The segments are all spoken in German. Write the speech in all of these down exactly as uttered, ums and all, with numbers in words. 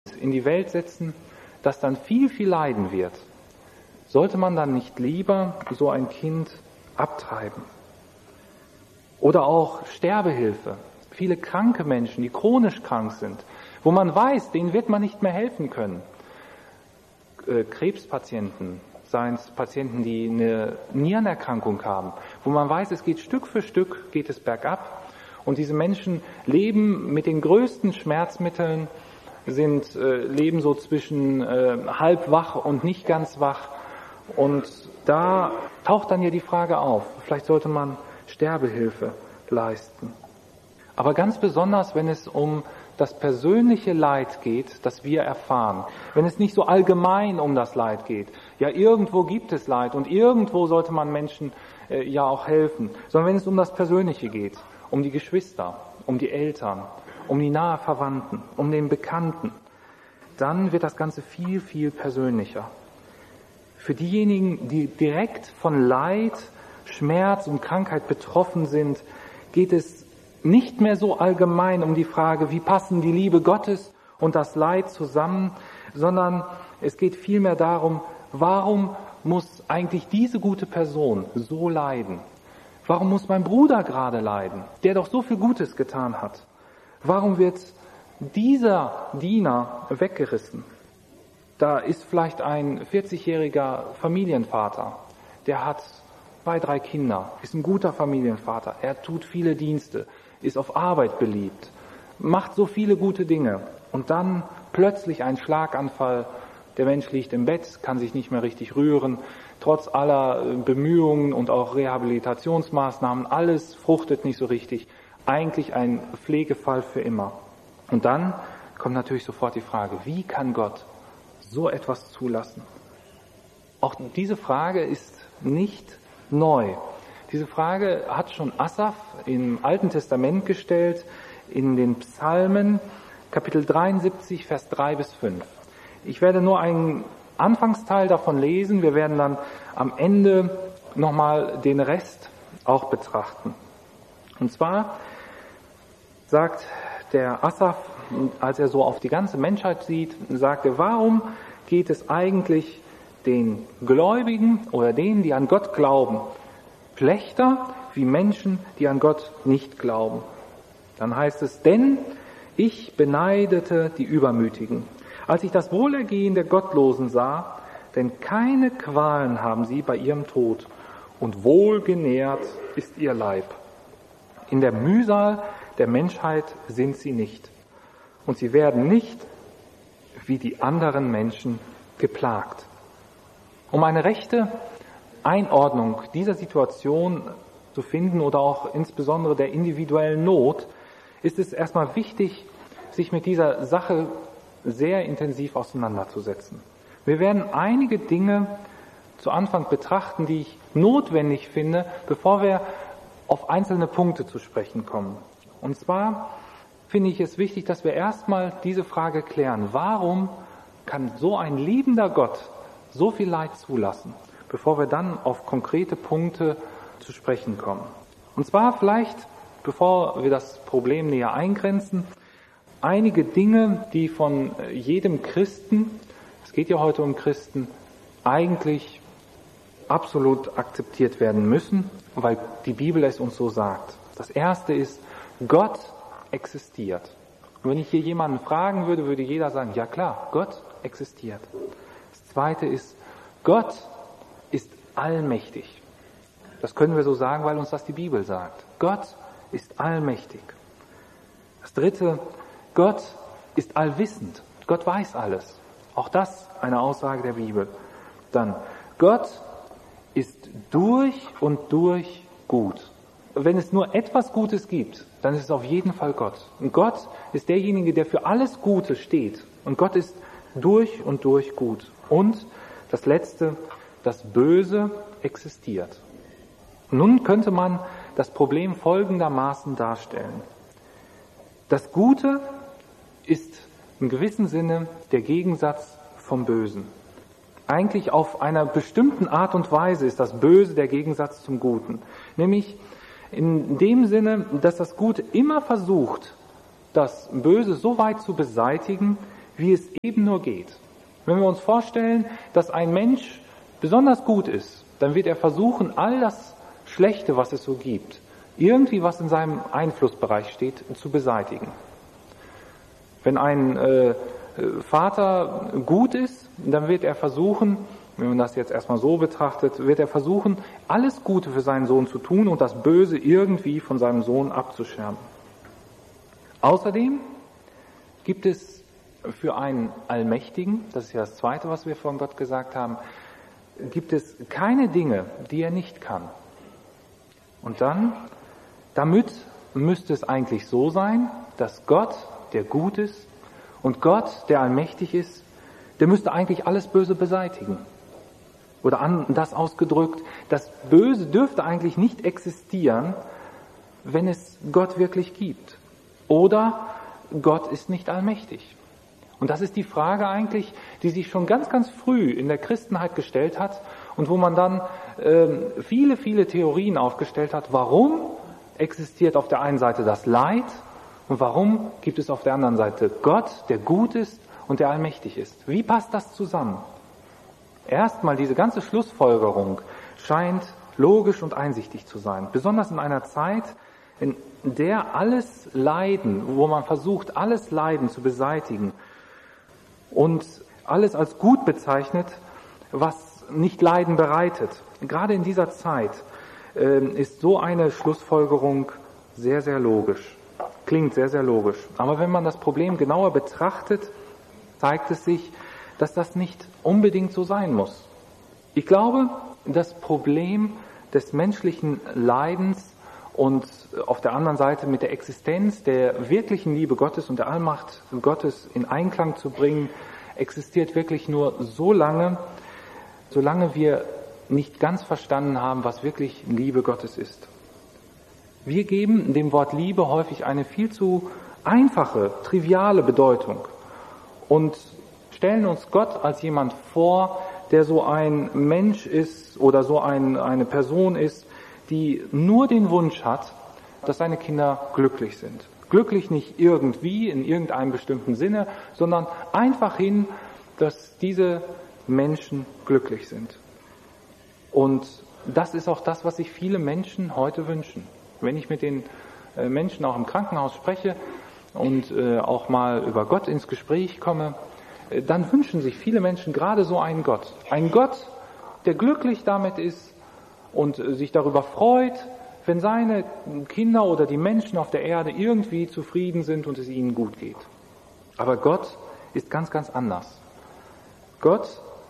in die Welt setzen, das dann viel, viel leiden wird, sollte man dann nicht lieber so ein Kind abtreiben? Oder auch Sterbehilfe. Viele kranke Menschen, die chronisch krank sind, wo man weiß, denen wird man nicht mehr helfen können. Äh, Krebspatienten, seien es Patienten, die eine Nierenerkrankung haben, wo man weiß, es geht Stück für Stück, geht es bergab. Und diese Menschen leben mit den größten Schmerzmitteln, sind, äh, leben so zwischen äh, halb wach und nicht ganz wach. Und da taucht dann ja die Frage auf, vielleicht sollte man Sterbehilfe leisten. Aber ganz besonders, wenn es um das persönliche Leid geht, das wir erfahren. Wenn es nicht so allgemein um das Leid geht. Ja, irgendwo gibt es Leid und irgendwo sollte man Menschen äh, ja auch helfen. Sondern wenn es um das Persönliche geht, um die Geschwister, um die Eltern, um die nahe Verwandten, um den Bekannten, dann wird das Ganze viel, viel persönlicher. Für diejenigen, die direkt von Leid, Schmerz und Krankheit betroffen sind, geht es nicht mehr so allgemein um die Frage, wie passen die Liebe Gottes und das Leid zusammen, sondern es geht vielmehr darum, warum muss eigentlich diese gute Person so leiden? Warum muss mein Bruder gerade leiden, der doch so viel Gutes getan hat? Warum wird dieser Diener weggerissen? Da ist vielleicht ein vierzigjähriger Familienvater, der hat zwei, drei Kinder, ist ein guter Familienvater, er tut viele Dienste, ist auf Arbeit beliebt, macht so viele gute Dinge und dann plötzlich ein Schlaganfall, der Mensch liegt im Bett, kann sich nicht mehr richtig rühren, trotz aller Bemühungen und auch Rehabilitationsmaßnahmen, alles fruchtet nicht so richtig, eigentlich ein Pflegefall für immer. Und dann kommt natürlich sofort die Frage, wie kann Gott so etwas zulassen? Auch diese Frage ist nicht neu. Diese Frage hat schon Asaf im Alten Testament gestellt, in den Psalmen, Kapitel dreiundsiebzig, Vers drei bis fünf. Ich werde nur einen Anfangsteil davon lesen, wir werden dann am Ende nochmal den Rest auch betrachten. Und zwar sagt der Asaf, als er so auf die ganze Menschheit sieht, sagt er, warum geht es eigentlich den Gläubigen oder denen, die an Gott glauben, schlechter wie Menschen, die an Gott nicht glauben? Dann heißt es, denn ich beneidete die Übermütigen, als ich das Wohlergehen der Gottlosen sah, denn keine Qualen haben sie bei ihrem Tod und wohlgenährt ist ihr Leib. In der Mühsal der Menschheit sind sie nicht und sie werden nicht wie die anderen Menschen geplagt. Um eine rechte Einordnung dieser Situation zu finden oder auch insbesondere der individuellen Not, ist es erstmal wichtig, sich mit dieser Sache sehr intensiv auseinanderzusetzen. Wir werden einige Dinge zu Anfang betrachten, die ich notwendig finde, bevor wir auf einzelne Punkte zu sprechen kommen. Und zwar finde ich es wichtig, dass wir erstmal diese Frage klären. Warum kann so ein liebender Gott so viel Leid zulassen, bevor wir dann auf konkrete Punkte zu sprechen kommen? Und zwar vielleicht, bevor wir das Problem näher eingrenzen, einige Dinge, die von jedem Christen, es geht ja heute um Christen, eigentlich absolut akzeptiert werden müssen, weil die Bibel es uns so sagt. Das erste ist, Gott existiert. Und wenn ich hier jemanden fragen würde, würde jeder sagen, ja klar, Gott existiert. Das zweite ist, Gott ist allmächtig. Das können wir so sagen, weil uns das die Bibel sagt. Gott ist allmächtig. Das dritte, Gott ist allwissend. Gott weiß alles. Auch das eine Aussage der Bibel. Dann, Gott ist durch und durch gut. Wenn es nur etwas Gutes gibt, dann ist es auf jeden Fall Gott. Und Gott ist derjenige, der für alles Gute steht. Und Gott ist durch und durch gut. Und das Letzte, das Böse existiert. Nun könnte man das Problem folgendermaßen darstellen. Das Gute ist in gewissem Sinne der Gegensatz vom Bösen. Eigentlich auf einer bestimmten Art und Weise ist das Böse der Gegensatz zum Guten. Nämlich in dem Sinne, dass das Gute immer versucht, das Böse so weit zu beseitigen, wie es eben nur geht. Wenn wir uns vorstellen, dass ein Mensch besonders gut ist, dann wird er versuchen, all das Schlechte, was es so gibt, irgendwie was in seinem Einflussbereich steht, zu beseitigen. Wenn ein äh, Vater gut ist, dann wird er versuchen, wenn man das jetzt erstmal so betrachtet, wird er versuchen, alles Gute für seinen Sohn zu tun und das Böse irgendwie von seinem Sohn abzuschirmen. Außerdem gibt es für einen Allmächtigen, das ist ja das Zweite, was wir von Gott gesagt haben, gibt es keine Dinge, die er nicht kann. Und dann, damit müsste es eigentlich so sein, dass Gott, der gut ist, und Gott, der allmächtig ist, der müsste eigentlich alles Böse beseitigen. Oder anders ausgedrückt, das Böse dürfte eigentlich nicht existieren, wenn es Gott wirklich gibt. Oder Gott ist nicht allmächtig. Und das ist die Frage eigentlich, die sich schon ganz, ganz früh in der Christenheit gestellt hat und wo man dann äh, viele, viele Theorien aufgestellt hat, warum existiert auf der einen Seite das Leid und warum gibt es auf der anderen Seite Gott, der gut ist und der allmächtig ist. Wie passt das zusammen? Erstmal diese ganze Schlussfolgerung scheint logisch und einsichtig zu sein, besonders in einer Zeit, in der alles Leiden, wo man versucht, alles Leiden zu beseitigen und alles als gut bezeichnet, was nicht Leiden bereitet. Gerade in dieser Zeit äh, ist so eine Schlussfolgerung sehr, sehr logisch. Klingt sehr, sehr logisch. Aber wenn man das Problem genauer betrachtet, zeigt es sich, dass das nicht unbedingt so sein muss. Ich glaube, das Problem des menschlichen Leidens und auf der anderen Seite mit der Existenz der wirklichen Liebe Gottes und der Allmacht Gottes in Einklang zu bringen, existiert wirklich nur so lange, solange wir nicht ganz verstanden haben, was wirklich Liebe Gottes ist. Wir geben dem Wort Liebe häufig eine viel zu einfache, triviale Bedeutung und stellen uns Gott als jemand vor, der so ein Mensch ist oder so ein, eine Person ist, die nur den Wunsch hat, dass seine Kinder glücklich sind. Glücklich nicht irgendwie, in irgendeinem bestimmten Sinne, sondern einfach hin, dass diese Menschen glücklich sind. Und das ist auch das, was sich viele Menschen heute wünschen. Wenn ich mit den Menschen auch im Krankenhaus spreche und auch mal über Gott ins Gespräch komme, dann wünschen sich viele Menschen gerade so einen Gott. Einen Gott, der glücklich damit ist und sich darüber freut, wenn seine Kinder oder die Menschen auf der Erde irgendwie zufrieden sind und es ihnen gut geht. Aber Gott ist ganz, ganz anders. Gott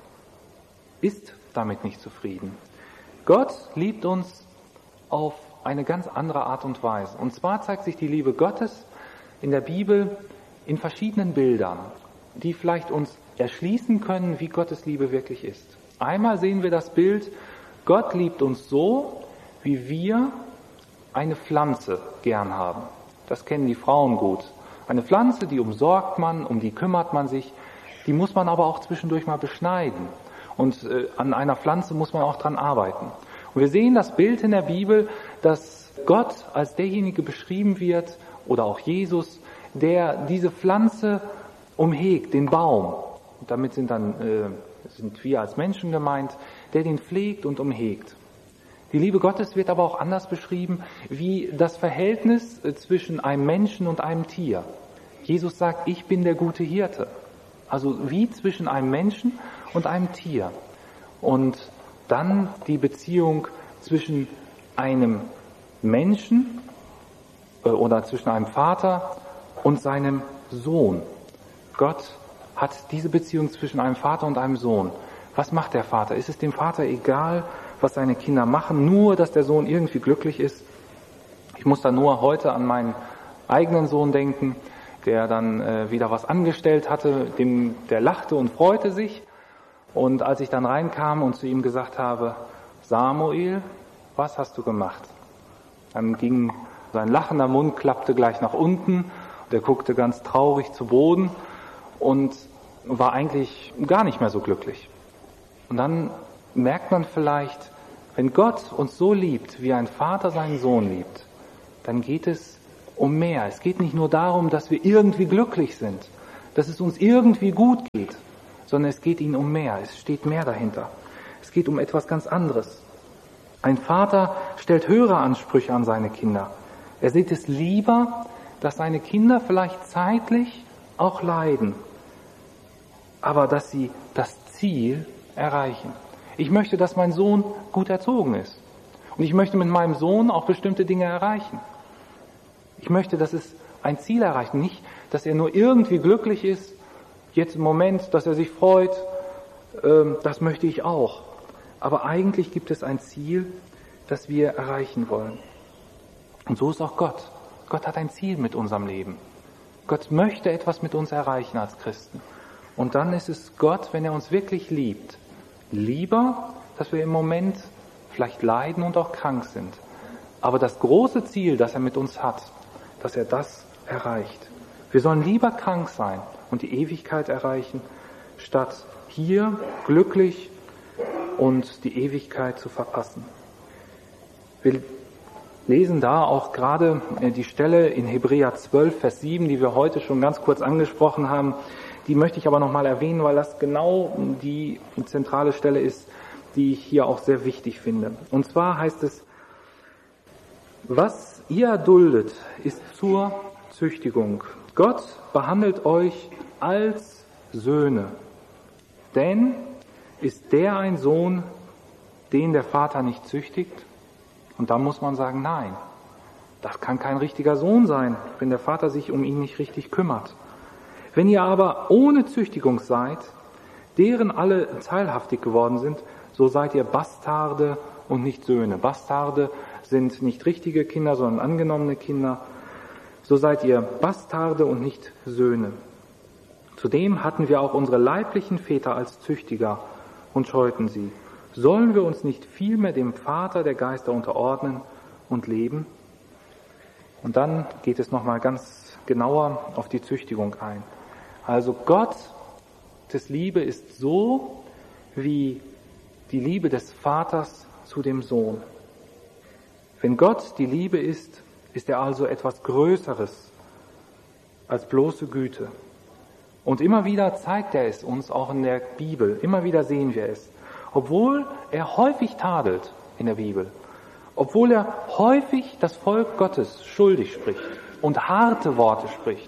ist damit nicht zufrieden. Gott liebt uns auf eine ganz andere Art und Weise. Und zwar zeigt sich die Liebe Gottes in der Bibel in verschiedenen Bildern, die vielleicht uns erschließen können, wie Gottes Liebe wirklich ist. Einmal sehen wir das Bild, Gott liebt uns so, wie wir eine Pflanze gern haben. Das kennen die Frauen gut. Eine Pflanze, die umsorgt man, um die kümmert man sich, die muss man aber auch zwischendurch mal beschneiden. Und äh, an einer Pflanze muss man auch dran arbeiten. Und wir sehen das Bild in der Bibel, dass Gott als derjenige beschrieben wird, oder auch Jesus, der diese Pflanze umhegt, den Baum. Und damit sind dann äh, sind wir als Menschen gemeint, der den pflegt und umhegt. Die Liebe Gottes wird aber auch anders beschrieben, wie das Verhältnis zwischen einem Menschen und einem Tier. Jesus sagt, ich bin der gute Hirte. Also wie zwischen einem Menschen und einem Tier. Und dann die Beziehung zwischen einem Menschen äh, oder zwischen einem Vater und seinem Sohn. Gott hat diese Beziehung zwischen einem Vater und einem Sohn. Was macht der Vater? Ist es dem Vater egal, was seine Kinder machen, nur dass der Sohn irgendwie glücklich ist? Ich muss da nur heute an meinen eigenen Sohn denken, der dann äh, wieder was angestellt hatte, dem, der lachte und freute sich. Und als ich dann reinkam und zu ihm gesagt habe, Samuel, was hast du gemacht? Dann ging sein lachender Mund, klappte gleich nach unten, und er guckte ganz traurig zu Boden und war eigentlich gar nicht mehr so glücklich. Und dann merkt man vielleicht, wenn Gott uns so liebt, wie ein Vater seinen Sohn liebt, dann geht es um mehr. Es geht nicht nur darum, dass wir irgendwie glücklich sind. dass es uns irgendwie gut geht, sondern es geht ihnen um mehr, es steht mehr dahinter. Es geht um etwas ganz anderes. Ein Vater stellt höhere Ansprüche an seine Kinder. Er sieht es lieber, dass seine Kinder vielleicht zeitlich auch leiden, aber dass sie das Ziel erreichen. Ich möchte, dass mein Sohn gut erzogen ist. Und ich möchte mit meinem Sohn auch bestimmte Dinge erreichen. Ich möchte, dass es ein Ziel erreicht, nicht, dass er nur irgendwie glücklich ist, jetzt im Moment, dass er sich freut, ähm, das möchte ich auch. Aber eigentlich gibt es ein Ziel, das wir erreichen wollen. Und so ist auch Gott. Gott hat ein Ziel mit unserem Leben. Gott möchte etwas mit uns erreichen als Christen. Und dann ist es Gott, wenn er uns wirklich liebt, lieber, dass wir im Moment vielleicht leiden und auch krank sind. Aber das große Ziel, das er mit uns hat, dass er das erreicht. Wir sollen lieber krank sein und die Ewigkeit erreichen, statt hier glücklich und die Ewigkeit zu verpassen. Wir lesen da auch gerade die Stelle in Hebräer zwölf, Vers sieben, die wir heute schon ganz kurz angesprochen haben. Die möchte ich aber nochmal erwähnen, weil das genau die zentrale Stelle ist, die ich hier auch sehr wichtig finde. Und zwar heißt es, was ihr erduldet, ist zur Züchtigung. Gott behandelt euch als Söhne. Denn ist der ein Sohn, den der Vater nicht züchtigt? Und dann muss man sagen, nein, das kann kein richtiger Sohn sein, wenn der Vater sich um ihn nicht richtig kümmert. Wenn ihr aber ohne Züchtigung seid, deren alle teilhaftig geworden sind, so seid ihr Bastarde und nicht Söhne. Bastarde sind nicht richtige Kinder, sondern angenommene Kinder. So seid ihr Bastarde und nicht Söhne. Zudem hatten wir auch unsere leiblichen Väter als Züchtiger und scheuten sie. Sollen wir uns nicht vielmehr dem Vater der Geister unterordnen und leben? Und dann geht es nochmal ganz genauer auf die Züchtigung ein. Also Gottes Liebe ist so wie die Liebe des Vaters zu dem Sohn. Wenn Gott die Liebe ist, ist er also etwas Größeres als bloße Güte. Und immer wieder zeigt er es uns, auch in der Bibel. Immer wieder sehen wir es. Obwohl er häufig tadelt in der Bibel, obwohl er häufig das Volk Gottes schuldig spricht und harte Worte spricht,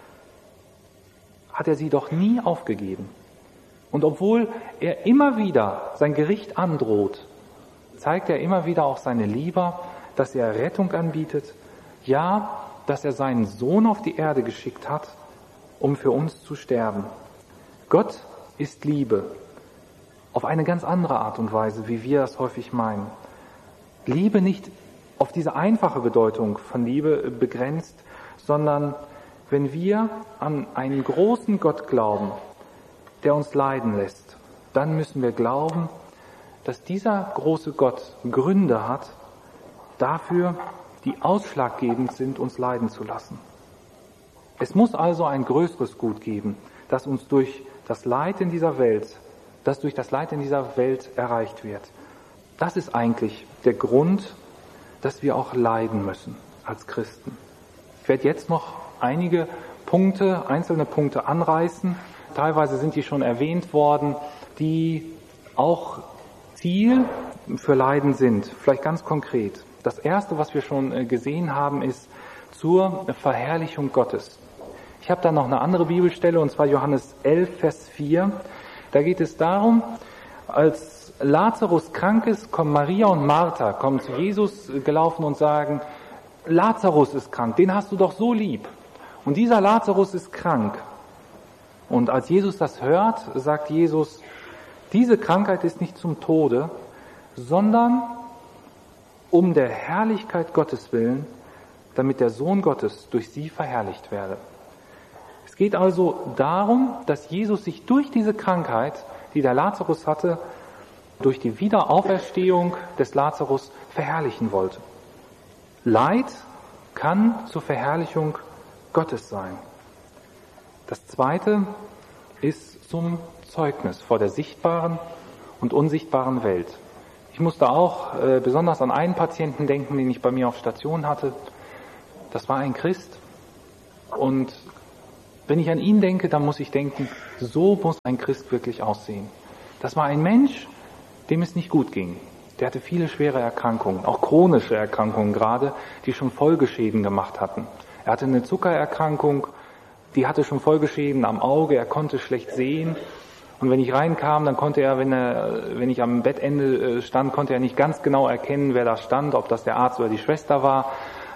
hat er sie doch nie aufgegeben. Und obwohl er immer wieder sein Gericht androht, zeigt er immer wieder auch seine Liebe, dass er Rettung anbietet, ja, dass er seinen Sohn auf die Erde geschickt hat, um für uns zu sterben. Gott ist Liebe. Auf eine ganz andere Art und Weise, wie wir das häufig meinen. Liebe nicht auf diese einfache Bedeutung von Liebe begrenzt, sondern wenn wir an einen großen Gott glauben, der uns leiden lässt, dann müssen wir glauben, dass dieser große Gott Gründe hat dafür, die ausschlaggebend sind, uns leiden zu lassen. Es muss also ein größeres Gut geben, das uns durch das Leid in dieser Welt das durch das Leid in dieser Welt erreicht wird. Das ist eigentlich der Grund, dass wir auch leiden müssen als Christen. Ich werde jetzt noch einige Punkte, einzelne Punkte anreißen. Teilweise sind die schon erwähnt worden, die auch Ziel für Leiden sind. Vielleicht ganz konkret. Das erste, was wir schon gesehen haben, ist zur Verherrlichung Gottes. Ich habe da noch eine andere Bibelstelle, und zwar Johannes elf, Vers vier. Da geht es darum, als Lazarus krank ist, kommen Maria und Martha, kommen zu Jesus gelaufen und sagen, Lazarus ist krank, den hast du doch so lieb. Und dieser Lazarus ist krank. Und als Jesus das hört, sagt Jesus, diese Krankheit ist nicht zum Tode, sondern um der Herrlichkeit Gottes willen, damit der Sohn Gottes durch sie verherrlicht werde. Es geht also darum, dass Jesus sich durch diese Krankheit, die der Lazarus hatte, durch die Wiederauferstehung des Lazarus verherrlichen wollte. Leid kann zur Verherrlichung Gottes sein. Das zweite ist zum Zeugnis vor der sichtbaren und unsichtbaren Welt. Ich musste auch äh, besonders an einen Patienten denken, den ich bei mir auf Station hatte. Das war ein Christ und Wenn ich an ihn denke, dann muss ich denken, so muss ein Christ wirklich aussehen. Das war ein Mensch, dem es nicht gut ging. Der hatte viele schwere Erkrankungen, auch chronische Erkrankungen gerade, die schon Folgeschäden gemacht hatten. Er hatte eine Zuckererkrankung, die hatte schon Folgeschäden am Auge, er konnte schlecht sehen. Und wenn ich reinkam, dann konnte er, wenn er, wenn ich am Bettende stand, konnte er nicht ganz genau erkennen, wer da stand, ob das der Arzt oder die Schwester war.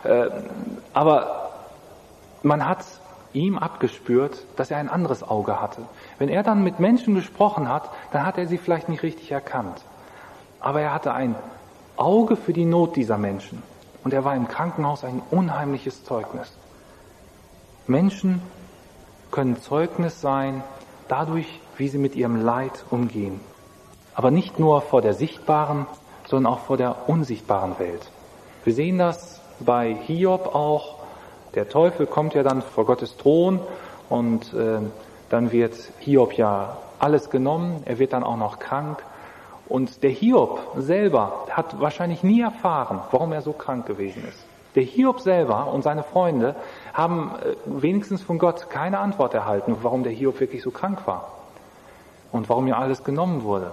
Aber man hat ihm abgespürt, dass er ein anderes Auge hatte. Wenn er dann mit Menschen gesprochen hat, dann hat er sie vielleicht nicht richtig erkannt. Aber er hatte ein Auge für die Not dieser Menschen. Und er war im Krankenhaus ein unheimliches Zeugnis. Menschen können Zeugnis sein dadurch, wie sie mit ihrem Leid umgehen. Aber nicht nur vor der sichtbaren, sondern auch vor der unsichtbaren Welt. Wir sehen das bei Hiob auch. Der Teufel kommt ja dann vor Gottes Thron und äh, dann wird Hiob ja alles genommen. Er wird dann auch noch krank. Und der Hiob selber hat wahrscheinlich nie erfahren, warum er so krank gewesen ist. Der Hiob selber und seine Freunde haben äh, wenigstens von Gott keine Antwort erhalten, warum der Hiob wirklich so krank war und warum ihm alles genommen wurde.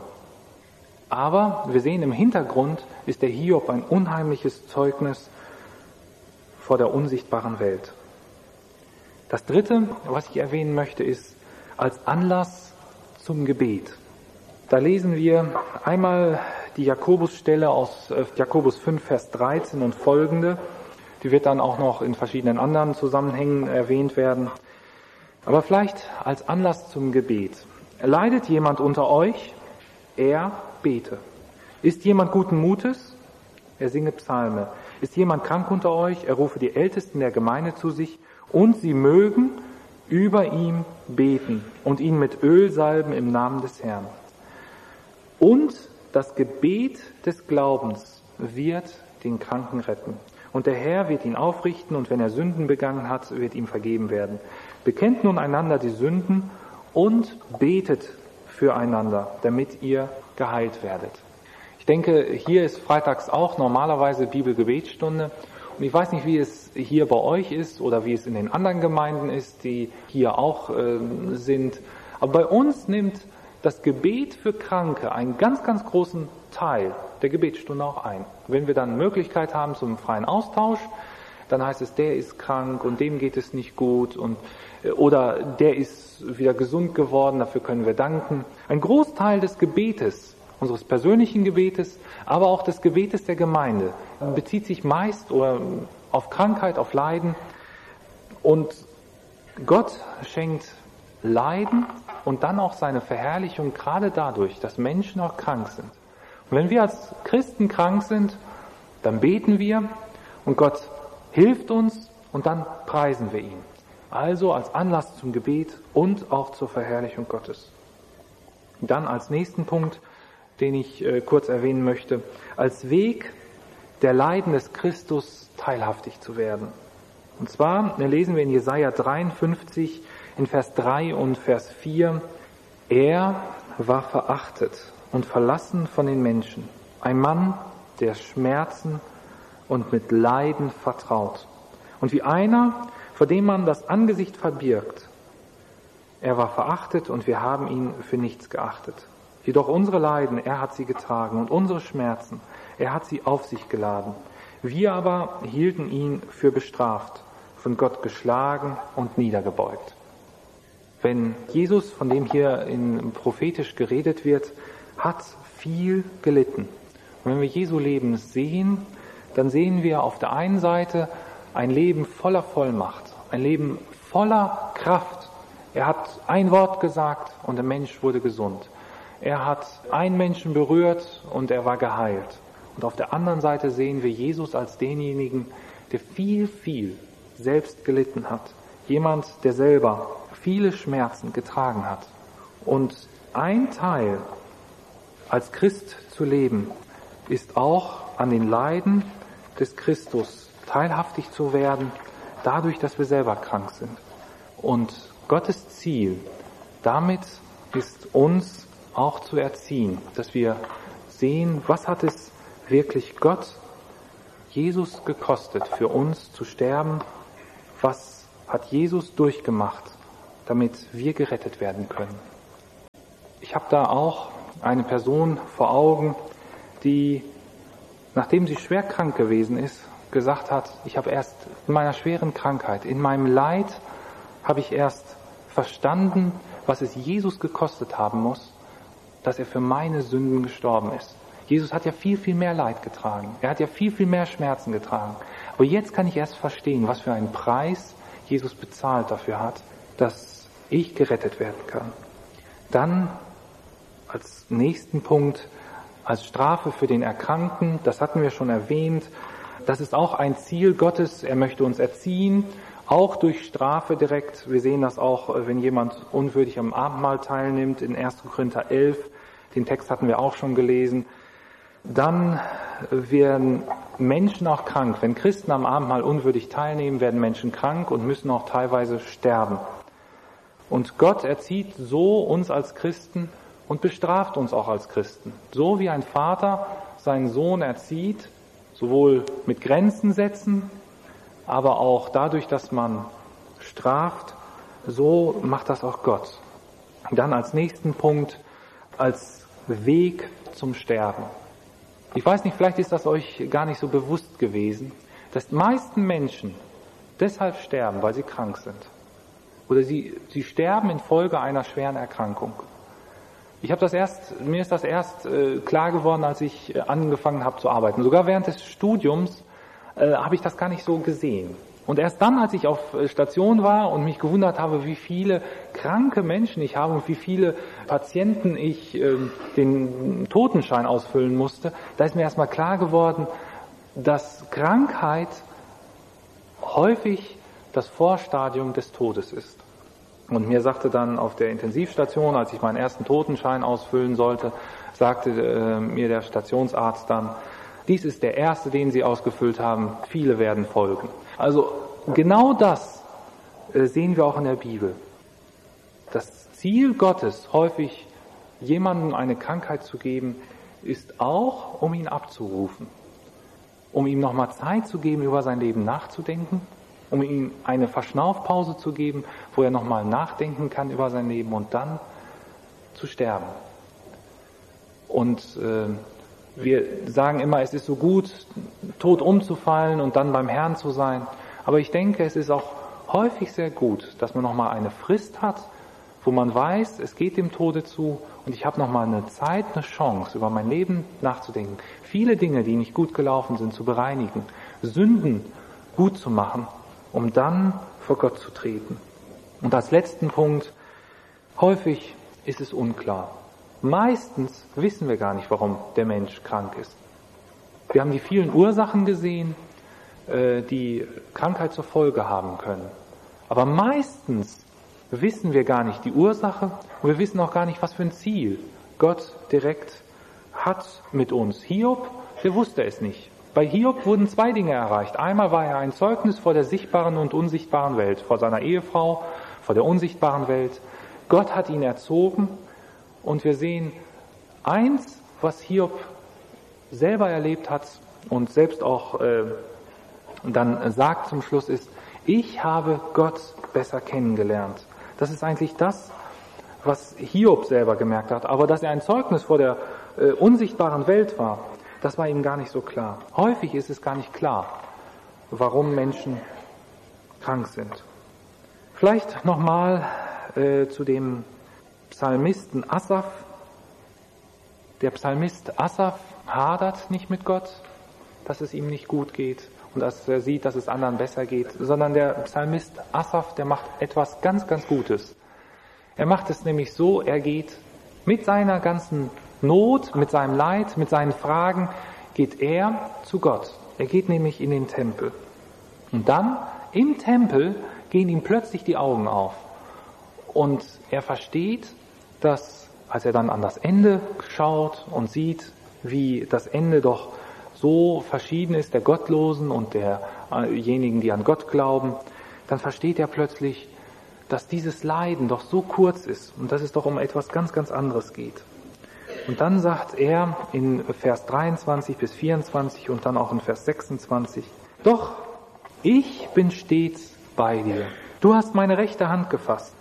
Aber wir sehen, im Hintergrund ist der Hiob ein unheimliches Zeugnis vor der unsichtbaren Welt. Das Dritte, was ich erwähnen möchte, ist als Anlass zum Gebet. Da lesen wir einmal die Jakobusstelle aus Jakobus fünf, Vers dreizehn und folgende. Die wird dann auch noch in verschiedenen anderen Zusammenhängen erwähnt werden. Aber vielleicht als Anlass zum Gebet. Leidet jemand unter euch? Er bete. Ist jemand guten Mutes? Er singe Psalme. Ist jemand krank unter euch? Er rufe die Ältesten der Gemeinde zu sich und sie mögen über ihm beten und ihn mit Öl salben im Namen des Herrn. Und das Gebet des Glaubens wird den Kranken retten. Und der Herr wird ihn aufrichten und wenn er Sünden begangen hat, wird ihm vergeben werden. Bekennt nun einander die Sünden und betet füreinander, damit ihr geheilt werdet. Ich denke, hier ist freitags auch normalerweise Bibelgebetsstunde. Und ich weiß nicht, wie es hier bei euch ist oder wie es in den anderen Gemeinden ist, die hier auch äh, sind. Aber bei uns nimmt das Gebet für Kranke einen ganz, ganz großen Teil der Gebetsstunde auch ein. Wenn wir dann Möglichkeit haben zum freien Austausch, dann heißt es, der ist krank und dem geht es nicht gut und oder der ist wieder gesund geworden, dafür können wir danken. Ein Großteil des Gebetes, unseres persönlichen Gebetes, aber auch des Gebetes der Gemeinde, bezieht sich meist oder auf Krankheit, auf Leiden. Und Gott schenkt Leiden und dann auch seine Verherrlichung gerade dadurch, dass Menschen auch krank sind. Und wenn wir als Christen krank sind, dann beten wir und Gott hilft uns und dann preisen wir ihn. Also als Anlass zum Gebet und auch zur Verherrlichung Gottes. Dann als nächsten Punkt, den ich äh, kurz erwähnen möchte, als Weg der Leiden des Christus teilhaftig zu werden. Und zwar lesen wir in Jesaja dreiundfünfzig in Vers drei und Vers vier, er war verachtet und verlassen von den Menschen, ein Mann, der Schmerzen und mit Leiden vertraut. Und wie einer, vor dem man das Angesicht verbirgt. Er war verachtet und wir haben ihn für nichts geachtet. Jedoch unsere Leiden, er hat sie getragen und unsere Schmerzen, er hat sie auf sich geladen. Wir aber hielten ihn für bestraft, von Gott geschlagen und niedergebeugt. Wenn Jesus, von dem hier in prophetisch geredet wird, hat viel gelitten. Und wenn wir Jesu Leben sehen, dann sehen wir auf der einen Seite ein Leben voller Vollmacht, ein Leben voller Kraft. Er hat ein Wort gesagt und der Mensch wurde gesund. Er hat einen Menschen berührt und er war geheilt. Und auf der anderen Seite sehen wir Jesus als denjenigen, der viel, viel selbst gelitten hat. Jemand, der selber viele Schmerzen getragen hat. Und ein Teil, als Christ zu leben, ist auch an den Leiden des Christus teilhaftig zu werden, dadurch, dass wir selber krank sind. Und Gottes Ziel damit ist, uns auch zu erziehen, dass wir sehen, was hat es wirklich Gott, Jesus gekostet, für uns zu sterben, was hat Jesus durchgemacht, damit wir gerettet werden können. Ich habe da auch eine Person vor Augen, die, nachdem sie schwer krank gewesen ist, gesagt hat, ich habe erst in meiner schweren Krankheit, in meinem Leid, habe ich erst verstanden, was es Jesus gekostet haben muss, dass er für meine Sünden gestorben ist. Jesus hat ja viel, viel mehr Leid getragen. Er hat ja viel, viel mehr Schmerzen getragen. Aber jetzt kann ich erst verstehen, was für einen Preis Jesus bezahlt dafür hat, dass ich gerettet werden kann. Dann als nächsten Punkt, als Strafe für den Erkrankten, das hatten wir schon erwähnt, das ist auch ein Ziel Gottes. Er möchte uns erziehen, auch durch Strafe direkt. Wir sehen das auch, wenn jemand unwürdig am Abendmahl teilnimmt, in erster Korinther elf. Den Text hatten wir auch schon gelesen. Dann werden Menschen auch krank. Wenn Christen am Abendmahl unwürdig teilnehmen, werden Menschen krank und müssen auch teilweise sterben. Und Gott erzieht so uns als Christen und bestraft uns auch als Christen. So wie ein Vater seinen Sohn erzieht, sowohl mit Grenzen setzen, aber auch dadurch, dass man straft, so macht das auch Gott. Dann als nächsten Punkt, als Weg zum Sterben. Ich weiß nicht, vielleicht ist das euch gar nicht so bewusst gewesen, dass die meisten Menschen deshalb sterben, weil sie krank sind. Oder sie, sie sterben infolge einer schweren Erkrankung. Ich habe das erst, mir ist das erst äh, klar geworden, als ich äh, angefangen habe zu arbeiten. Sogar während des Studiums äh, habe ich das gar nicht so gesehen. Und erst dann, als ich auf Station war und mich gewundert habe, wie viele kranke Menschen ich habe und wie viele Patienten ich äh, den Totenschein ausfüllen musste, da ist mir erstmal klar geworden, dass Krankheit häufig das Vorstadium des Todes ist. Und mir sagte dann auf der Intensivstation, als ich meinen ersten Totenschein ausfüllen sollte, sagte äh, mir der Stationsarzt dann, dies ist der erste, den Sie ausgefüllt haben, viele werden folgen. Also genau das äh, sehen wir auch in der Bibel. Das Ziel Gottes, häufig jemandem eine Krankheit zu geben, ist auch, um ihn abzurufen, um ihm nochmal Zeit zu geben, über sein Leben nachzudenken, um ihm eine Verschnaufpause zu geben, wo er nochmal nachdenken kann über sein Leben und dann zu sterben. Und äh, wir sagen immer, es ist so gut, tot umzufallen und dann beim Herrn zu sein. Aber ich denke, es ist auch häufig sehr gut, dass man nochmal eine Frist hat, wo man weiß, es geht dem Tode zu und ich habe nochmal eine Zeit, eine Chance, über mein Leben nachzudenken. Viele Dinge, die nicht gut gelaufen sind, zu bereinigen, Sünden gut zu machen, um dann vor Gott zu treten. Und als letzten Punkt, häufig ist es unklar. Meistens wissen wir gar nicht, warum der Mensch krank ist. Wir haben die vielen Ursachen gesehen, die Krankheit zur Folge haben können. Aber meistens wissen wir gar nicht die Ursache und wir wissen auch gar nicht, was für ein Ziel Gott direkt hat mit uns. Hiob, der wusste es nicht. Bei Hiob wurden zwei Dinge erreicht. Einmal war er ein Zeugnis vor der sichtbaren und unsichtbaren Welt, vor seiner Ehefrau, vor der unsichtbaren Welt. Gott hat ihn erzogen und wir sehen eins, was Hiob selber erlebt hat und selbst auch äh, dann sagt zum Schluss ist, ich habe Gott besser kennengelernt. Das ist eigentlich das, was Hiob selber gemerkt hat. Aber dass er ein Zeugnis vor der äh, unsichtbaren Welt war, das war ihm gar nicht so klar. Häufig ist es gar nicht klar, warum Menschen krank sind. Vielleicht nochmal äh, zu dem Psalmisten Asaf. Der Psalmist Asaf hadert nicht mit Gott, dass es ihm nicht gut geht und dass er sieht, dass es anderen besser geht, sondern der Psalmist Asaf, der macht etwas ganz, ganz Gutes. Er macht es nämlich so, er geht mit seiner ganzen Not, mit seinem Leid, mit seinen Fragen, geht er zu Gott. Er geht nämlich in den Tempel. Und dann, im Tempel, gehen ihm plötzlich die Augen auf. Und er versteht, dass, als er dann an das Ende schaut und sieht, wie das Ende doch so verschieden ist, der Gottlosen und derjenigen, die an Gott glauben, dann versteht er plötzlich, dass dieses Leiden doch so kurz ist und dass es doch um etwas ganz, ganz anderes geht. Und dann sagt er in Vers dreiundzwanzig bis vierundzwanzig und dann auch in Vers sechsundzwanzig, doch, ich bin stets bei dir. Du hast meine rechte Hand gefasst.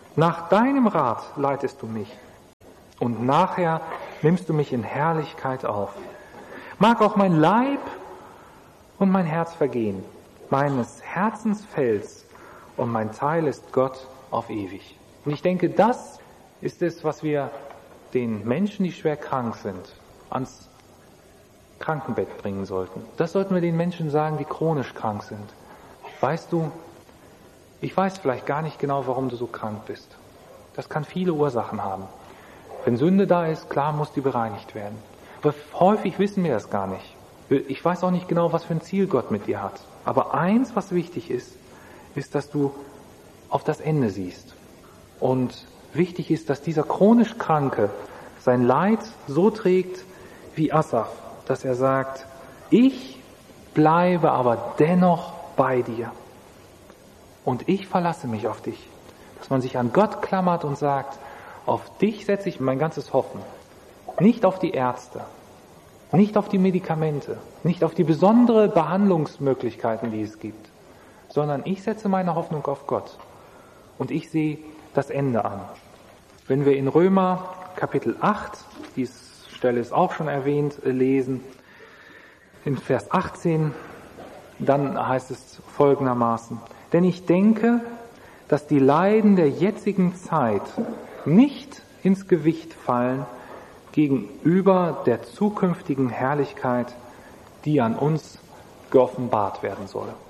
Nach deinem Rat leitest du mich und nachher nimmst du mich in Herrlichkeit auf. Mag auch mein Leib und mein Herz vergehen, meines Herzens Fels und mein Teil ist Gott auf ewig. Und ich denke, das ist es, was wir den Menschen, die schwer krank sind, ans Krankenbett bringen sollten. Das sollten wir den Menschen sagen, die chronisch krank sind. Weißt du, ich weiß vielleicht gar nicht genau, warum du so krank bist. Das kann viele Ursachen haben. Wenn Sünde da ist, klar muss die bereinigt werden. Aber häufig wissen wir das gar nicht. Ich weiß auch nicht genau, was für ein Ziel Gott mit dir hat. Aber eins, was wichtig ist, ist, dass du auf das Ende siehst. Und wichtig ist, dass dieser chronisch Kranke sein Leid so trägt wie Asaf, dass er sagt, ich bleibe aber dennoch bei dir. Und ich verlasse mich auf dich. Dass man sich an Gott klammert und sagt, auf dich setze ich mein ganzes Hoffen. Nicht auf die Ärzte, nicht auf die Medikamente, nicht auf die besondere Behandlungsmöglichkeiten, die es gibt, sondern ich setze meine Hoffnung auf Gott. Und ich sehe das Ende an. Wenn wir in Römer Kapitel acht, diese Stelle ist auch schon erwähnt, lesen, in Vers achtzehn, dann heißt es folgendermaßen, denn ich denke, dass die Leiden der jetzigen Zeit nicht ins Gewicht fallen gegenüber der zukünftigen Herrlichkeit, die an uns geoffenbart werden soll.